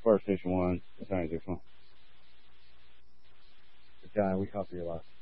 far as Station 1, it's not any different. John, we copy your last.